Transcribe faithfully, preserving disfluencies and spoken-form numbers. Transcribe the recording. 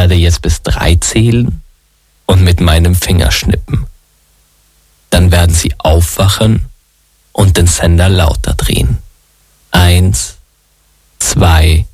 werde jetzt bis drei zählen und mit meinem Finger schnippen. Dann werden Sie aufwachen und den Sender lauter drehen. Eins, zwei,